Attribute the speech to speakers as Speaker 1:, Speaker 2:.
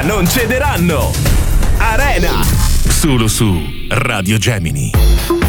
Speaker 1: ma non cederanno. Arena, solo su Radio Gemini.